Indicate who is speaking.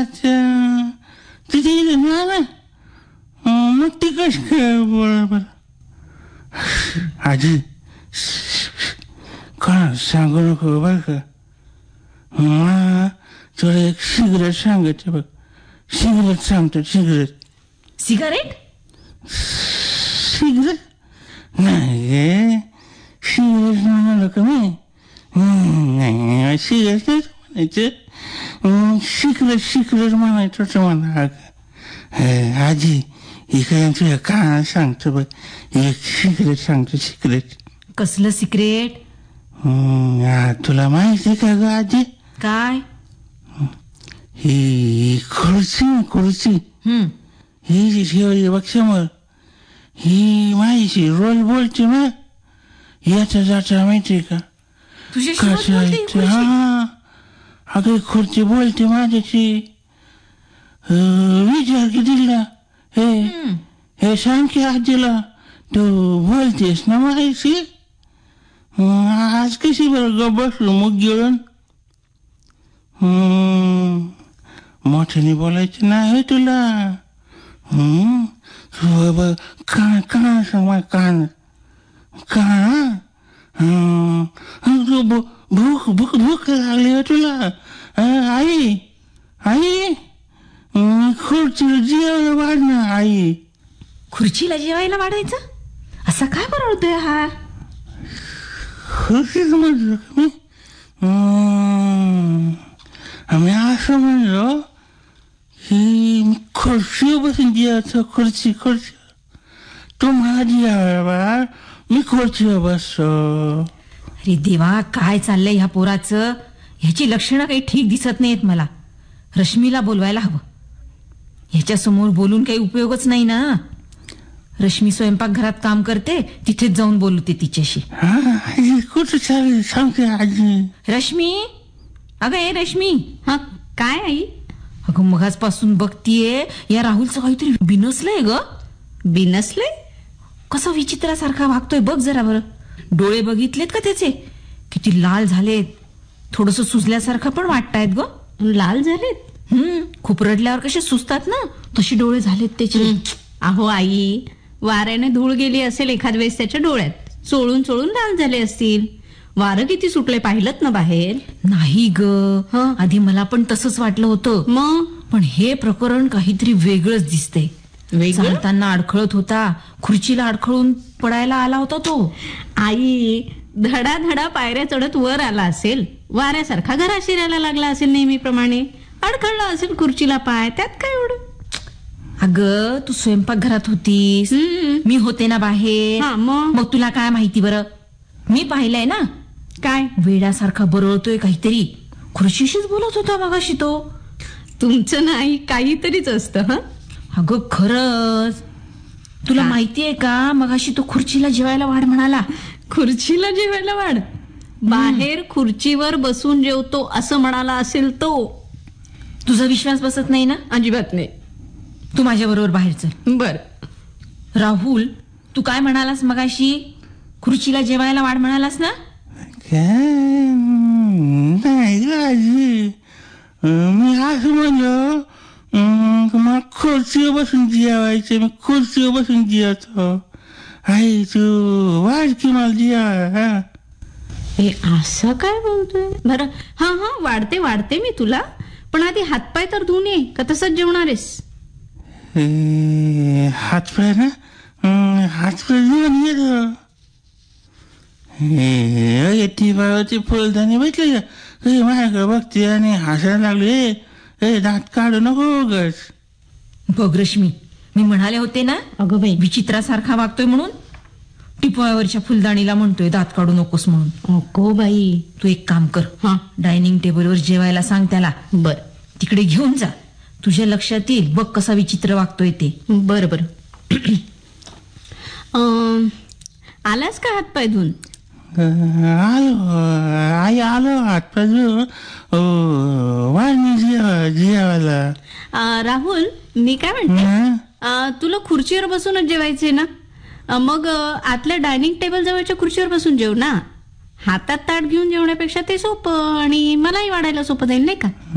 Speaker 1: तिथे ना मग ती कशी काय बरोबर आजी कोणा सांगू नको बर का मला तुला एक सिगरेट सांगायचे बघ सिगरेट सांगतो
Speaker 2: सिगारेट
Speaker 1: नाही गे सिगरेट म्हणालो का मी नाही सिगरेट म्हणायचं सिगरेट म्हणायचं होतं मला आजी इकडे तुझ्या कानाला सांगतो बघ एक सिगरेट सांगतो सिगरेट
Speaker 2: कसलं सिक्रेट
Speaker 1: तुला माहिती का ग आजी
Speaker 2: काय
Speaker 1: ही खुर्ची ही जी ठेवली बघ समोर ही माझी रोज बोलते ना याचा जाता माहिती का
Speaker 2: तुझ्या
Speaker 1: हा अगं खुर्ची बोलते माझ्याशी विचार की दिला हे सांग की आजीला तू बोलतेस ना माझ्याशी आज कशी बरं बसलो मग गिळून मोठ्याने बोलायचं नाही तुला कान सांग माझ्या कान भूक लागली तुला आई खुर्चीला जेवायला वाढ ना आई
Speaker 2: खुर्चीला जेवायला वाढायचं असा काय बनवतोय हा
Speaker 1: खुर्चीच म्हणलो मी आम्ही असं म्हणलो की मी खुर्चीवर बसून जेवायचं खुर्ची तू मला जेवायला वाढ मी खुर्चीवर बसतो
Speaker 2: अरे देवा काय चाललंय ह्या पोराचं ह्याची लक्षणं काही ठीक दिसत नाहीत मला रश्मीला बोलवायला हवं ह्याच्या समोर बोलून काही उपयोगच नाही ना रश्मी स्वयंपाकघरात काम करते तिथेच जाऊन बोलते तिच्याशी
Speaker 1: कुठं चालेल सांगते आजी
Speaker 2: रश्मी अगं ए रश्मी
Speaker 3: हा काय आई
Speaker 2: अगं मगाचपासून बघतीये या राहुलचं काहीतरी बिनसलंय ग
Speaker 3: बिनसलंय
Speaker 2: कसा विचित्रासारखा वागतोय बघ जरा बरं डोळे बघितलेत का त्याचे किती लाल झालेत थोडस सुजल्यासारखं पण वाटतायत ग
Speaker 3: लाल झालेत
Speaker 2: खूप रडल्यावर कसे सुजतात ना तशी डोळे झालेत त्याचे
Speaker 3: अहो आई वाऱ्याने धूळ गेली असेल एखाद वेळेस त्याच्या डोळ्यात चोळून लाल झाले असतील वारं किती सुटले पाहिलं ना बाहेर
Speaker 2: नाही ग आधी मला पण तसंच वाटलं होतं
Speaker 3: मग
Speaker 2: पण हे प्रकरण काहीतरी वेगळंच दिसतंय चालताना अडखळत होता खुर्चीला अडखळून पडायला आला होता तो
Speaker 3: आई धडा पायऱ्या चढत वर आला असेल वाऱ्यासारखा घरात शिरायला लागला असेल नेहमीप्रमाणे अडखळला असेल खुर्चीला पाय त्यात काय एवढं
Speaker 2: अगं तू स्वयंपाकघरात होतीस मी होते ना बाहेर मग तुला काय माहिती बरं मी पाहिलंय ना
Speaker 3: काय
Speaker 2: वेड्यासारखा बरळतोय काहीतरी खुर्चीशीच बोलत होता मगाशी तो
Speaker 3: तुमचं नाही काहीतरीच असतं
Speaker 2: अगं खरंच तुला माहितीये का मगाशी तो खुर्चीला जेवायला वाढ म्हणाला
Speaker 3: खुर्चीला जेवायला वाढ बाहेर खुर्चीवर बसून जेवतो असं म्हणाला असेल तो
Speaker 2: तुझा विश्वास बसत नाही ना
Speaker 3: अजिबात नाही
Speaker 2: तू माझ्या बरोबर बाहेर चल
Speaker 3: बर
Speaker 2: राहुल तू काय म्हणालास मगाशी खुर्चीला जेवायला वाढ म्हणालास ना
Speaker 1: नाही मी असं म्हणलो मला खुर्चीवर बसून जेवायचं मी खुर्चीवर बसून जेवतो आई तू वाढ की मला जेवा
Speaker 3: हे असं काय बोलतोय बरं हा वाढते मी तुला पण आधी हातपाय तर धुवून ये का तसंच जेवणार आहेस
Speaker 1: हातपाय ना हातपाय धुवून येतो ती बाबाची फुलदाणी भेटली का माझ्याकडे बघते आणि हसायला लागले दात काढू नको गस
Speaker 2: बघ रश्मी मी म्हणाले होते ना
Speaker 3: अगं बाई
Speaker 2: विचित्रासारखा वागतोय म्हणून टिपवावरच्या फुलदाणीला म्हणतोय दात काढू नकोस म्हणून
Speaker 3: अगो बाई
Speaker 2: तू एक काम कर डायनिंग टेबलवर जेवायला सांग त्याला
Speaker 3: बर
Speaker 2: तिकडे घेऊन जा तुझ्या लक्षात येईल बघ कसा विचित्र वागतोय ते
Speaker 3: बर आलास का हातपाय धुवून
Speaker 1: आलो हातपाय वाढणी जेवायला
Speaker 3: राहुल मी काय म्हणते तुला खुर्चीवर बसूनच जेवायचे ना मग आतल्या डायनिंग टेबल जवळच्या खुर्चीवर बसून जेव ना हातात ताट घेऊन जेवण्यापेक्षा ते सोपं आणि मलाही वाढायला सोपं जाईल नाही का